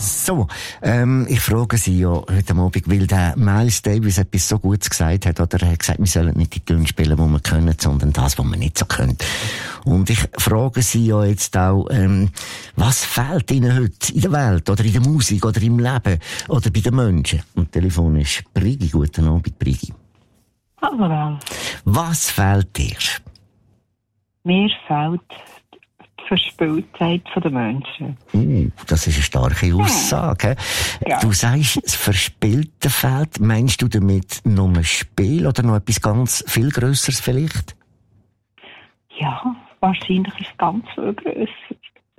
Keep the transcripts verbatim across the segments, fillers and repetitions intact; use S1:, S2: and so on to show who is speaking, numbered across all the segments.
S1: So, ähm, ich frage Sie ja heute Abend, weil der Miles Davis etwas so Gutes gesagt hat, oder er hat gesagt, wir sollen nicht die Töne spielen, die wir können, sondern das, was wir nicht so können. Und ich frage Sie ja jetzt auch, ähm, was fehlt Ihnen heute in der Welt, oder in der Musik, oder im Leben, oder bei den Menschen? Und Telefon ist Brigi. Guten Abend, Brigi.
S2: Hallo.
S1: Was fehlt dir?
S2: Mir fehlt die Verspieltheit der Menschen.
S1: Uh, das ist eine starke Aussage.
S2: Ja.
S1: Du sagst, das Verspielte fehlt. Meinst du damit nur ein Spiel oder noch etwas ganz viel Grösseres vielleicht?
S2: Ja, wahrscheinlich ist es ganz viel grösser.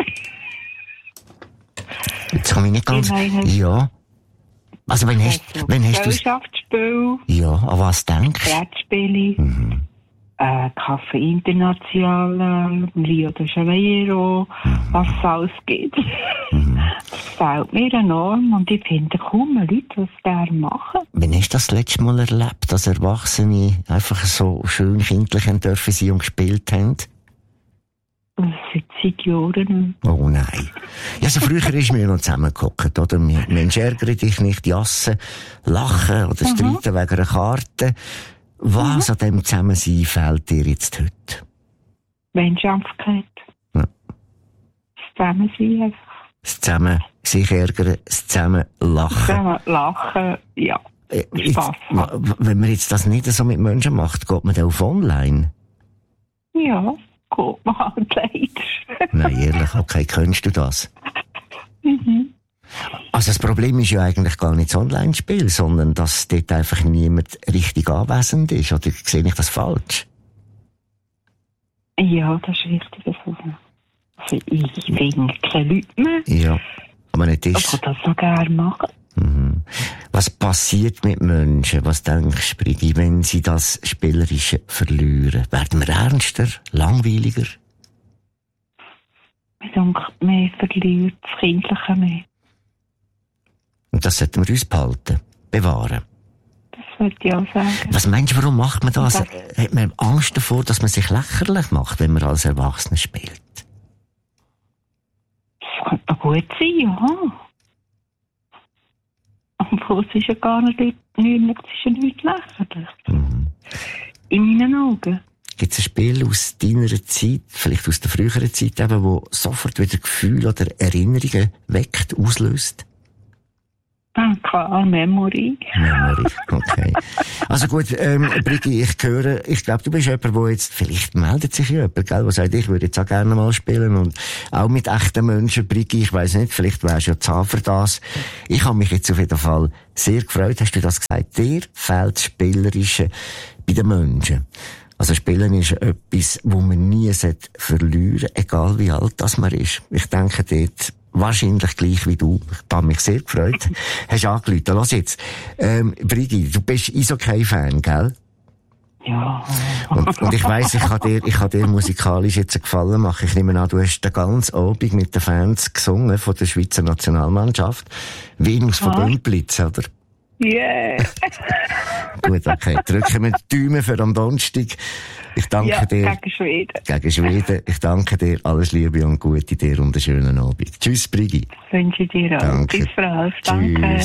S1: Jetzt kann ich nicht ganz...
S2: Ich meine,
S1: ja. Also wenn hast,
S2: also
S1: wenn hast du...
S2: Gesellschaftsspiel,
S1: Ja, an was denkst du?
S2: Brettspiele,
S1: Mhm.
S2: äh, Café International, Rio de Janeiro,
S1: Mhm.
S2: was es alles gibt.
S1: Mhm.
S2: Das fehlt mir enorm und ich finde kaum Leute, die es gerne machen.
S1: Wann hast du das letzte Mal erlebt, dass Erwachsene einfach so schön kindlich haben dürfen sein und gespielt haben?
S2: Seit seit Jahren.
S1: Oh nein. Ja, so früher ist mir noch zusammengehockt, oder? Mensch, ärgere dich nicht, jassen, lachen oder streiten wegen einer Karte. Was an dem Zusammensein fehlt dir jetzt heute?
S2: Menschlichkeit.
S1: Ja.
S2: Das Zusammensein einfach.
S1: Das Zusammen sich ärgern, das Zusammen lachen.
S2: Zusammen lachen, ja.
S1: Äh, jetzt,
S2: Spass haben.
S1: wenn man jetzt das nicht so mit Menschen macht, geht man dann auf online?
S2: Ja, gut, man hat leider.
S1: Nein, ehrlich, okay, kennst du das?
S2: Mhm.
S1: Also das Problem ist ja eigentlich gar nicht das Online-Spiel, sondern dass dort einfach niemand richtig anwesend ist. Oder sehe ich das falsch?
S2: Ja, das ist richtig. Also ich finde keine Leute mehr,
S1: Ja, aber nicht
S2: die
S1: ist.
S2: das so gerne machen.
S1: Mhm. Was passiert mit Menschen? Was denkst du, Brigi, wenn sie das Spielerische verlieren? Werden wir ernster, langweiliger?
S2: Ich denke, man verliert das Kindliche mehr.
S1: Und das sollten wir uns behalten, bewahren.
S2: Das würde ich auch sagen.
S1: Was meinst du, warum macht man das?
S2: Das-
S1: Hat man Angst davor, dass man sich lächerlich macht, wenn man als Erwachsener spielt?
S2: Das könnte doch gut sein, ja. Obwohl es ist ja gar nicht, nicht, nicht, es ist ja nicht lächerlich.
S1: Mhm.
S2: In meinen Augen.
S1: Gibt es ein Spiel aus deiner Zeit, vielleicht aus der früheren Zeit eben, wo sofort wieder Gefühle oder Erinnerungen weckt, auslöst?
S2: Ah, klar, Memory.
S1: Memory, okay. Also gut, ähm, Brigi, ich höre, ich glaube, du bist jemand, der jetzt, vielleicht meldet sich jemand, gell, der sagt, ich würde jetzt auch gerne mal spielen und auch mit echten Menschen, Brigi, ich weiss nicht, vielleicht wärst du ja zahl für das. Ich habe mich jetzt auf jeden Fall sehr gefreut, hast du das gesagt, dir fehlt das Spielerische bei den Menschen. Also Spielen ist etwas, wo man nie verlieren sollte, egal wie alt das man ist. Ich denke dort, wahrscheinlich gleich wie du. Ich habe mich sehr gefreut. Hast angerufen. Lass jetzt. Ähm, Brigi, du bist Eishockey-Fan, gell?
S2: Ja.
S1: Und, und ich weiss, ich kann dir, ich kann dir musikalisch jetzt einen Gefallen machen. Ich nehme an, du hast den ganzen Abend mit den Fans gesungen von der Schweizer Nationalmannschaft. Venus von
S2: Ah.
S1: Bümplitz, oder?
S2: Yeah.
S1: Gut, okay. Drücken wir die Daumen für am Donnerstag. Ich danke
S2: Ja,
S1: dir.
S2: gegen Schweden.
S1: Gegen Schweden. Ich danke dir. Alles Liebe und Gute dir und einen schönen Abend. Tschüss, Brigi.
S2: Das wünsche ich dir auch.
S1: Danke.
S2: Bis bald. Danke.
S1: Tschüss.